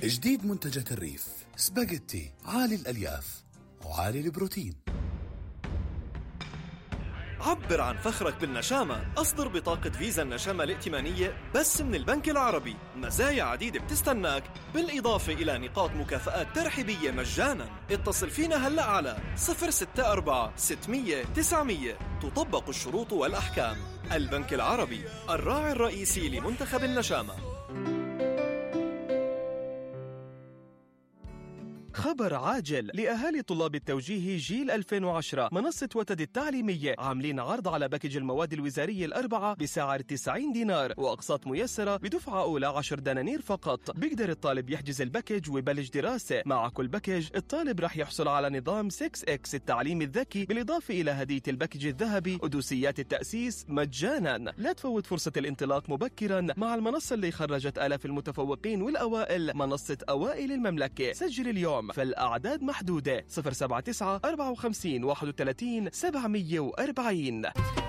جديد منتجات الريف، سباجيتي عالي الألياف وعالي البروتين. عبر عن فخرك بالنشامة. أصدر بطاقة فيزا النشامة الائتمانية بس من البنك العربي. مزايا عديدة بتستناك، بالإضافة إلى نقاط مكافآت ترحيبية مجانا. اتصل فينا هلأ على 064 600 900. تطبق الشروط والأحكام. البنك العربي، الراعي الرئيسي لمنتخب النشامة. خبر عاجل لأهالي طلاب التوجيه جيل 2010. منصة وتد التعليمية عاملين عرض على باكج المواد الوزارية الأربعة بسعر 90 دينار وأقساط ميسرة بدفعة أولى 10 دنانير فقط. بيقدر الطالب يحجز الباكج ويبلش دراسة. مع كل باكج الطالب رح يحصل على نظام 6X التعليم الذكي، بالإضافة إلى هدية الباكج الذهبي ودوسيات التأسيس مجانا. لا تفوت فرصة الانطلاق مبكرا مع المنصة اللي خرجت آلاف المتفوقين والأوائل، منصة أوائل المملكة. سجل اليوم، فالأعداد محدودة. 079 54 31 740.